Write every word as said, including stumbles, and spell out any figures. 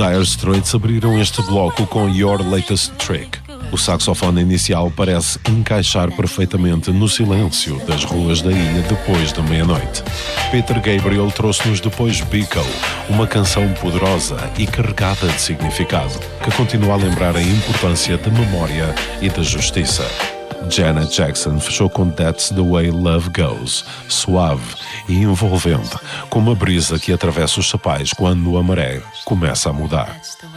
Dire Straits abriram este bloco com Your Latest Trick. O saxofone inicial parece encaixar perfeitamente no silêncio das ruas da ilha depois da meia-noite. Peter Gabriel trouxe-nos depois Biko, uma canção poderosa e carregada de significado, que continua a lembrar a importância da memória e da justiça. Janet Jackson fechou com That's the Way Love Goes, suave e envolvente, como a brisa que atravessa os chapéus quando a maré começa a mudar.